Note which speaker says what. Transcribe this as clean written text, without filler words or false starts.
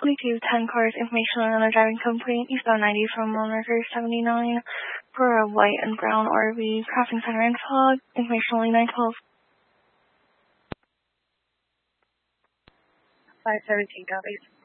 Speaker 1: 22, 10 cars, information on a driving complaint, eastbound 90 from Millmarker 79 for a white and brown RV, crossing center and fog, information only 912.
Speaker 2: 517, copies.